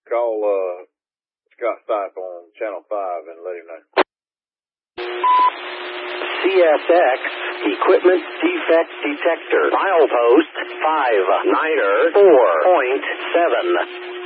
Call Scott Stipe on Channel 5 and let him know. CSX Equipment Defect Detector. Milepost 594.7.